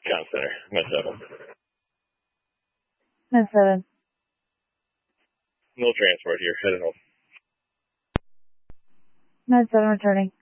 Con Center, Med 7. Med 7. No transport here, headed home. Med 7 returning.